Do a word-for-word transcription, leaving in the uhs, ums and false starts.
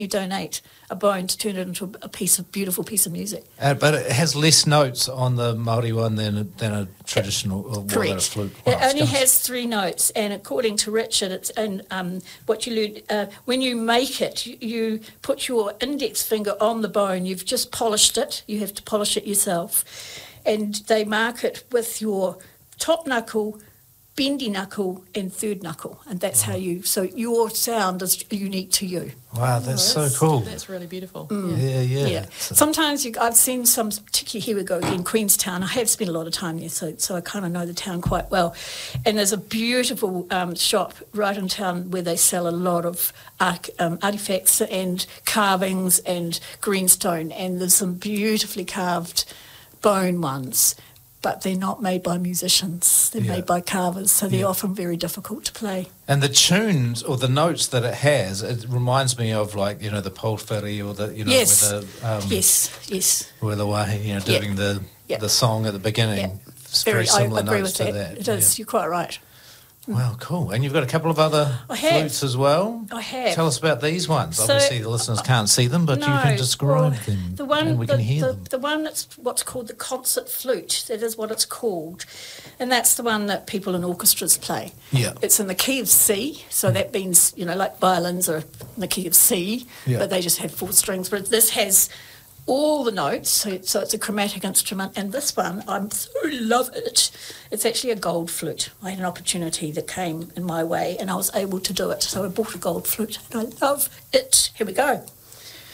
you donate a bone to turn it into a piece of beautiful piece of music. Uh, but it has less notes on the Māori one than a, than a traditional or Correct. flute. It Wow, only it's has three notes, and according to Richard, it's and um, what you learn uh, when you make it, you, you put your index finger on the bone. You've just polished it. You have to polish it yourself, and they mark it with your top knuckle, bendy knuckle and third knuckle, and that's how you, so your sound is unique to you. Wow, that's, Oh, that's so cool. That's really beautiful. Mm. Yeah, yeah. Yeah. Sometimes you, I've seen some, particularly here we go in Queenstown. I have spent a lot of time there, so so I kind of know the town quite well. And there's a beautiful um, shop right in town where they sell a lot of arch, um, artifacts and carvings and greenstone, and there's some beautifully carved bone ones, but they're not made by musicians. They're Yeah. made by carvers, so they're Yeah. often very difficult to play. And the tunes or the notes that it has, it reminds me of like, you know, the Polferi or the, you know, Yes. with the, um, Yes, yes. with the wahi, you know, Yeah. doing the Yeah. the song at the beginning. Yeah. It's very, I similar agree notes with to that. that. It is, you're quite right. Yeah. Wow, cool. And you've got a couple of other I have. flutes as well. I have. Tell us about these ones. So- Obviously, the listeners can't see them, but you No, can describe well, them, The one, and we the, can hear the, them. the one that's what's called the concert flute. That is what it's called, and that's the one that people in orchestras play. Yeah. It's in the key of C, so that means, you know, like violins are in the key of C, Yeah. but they just have four strings. But this has all the notes, so, so it's a chromatic instrument. And this one, I so love it. It's actually a gold flute. I had an opportunity that came in my way, and I was able to do it. So I bought a gold flute, and I love it. Here we go.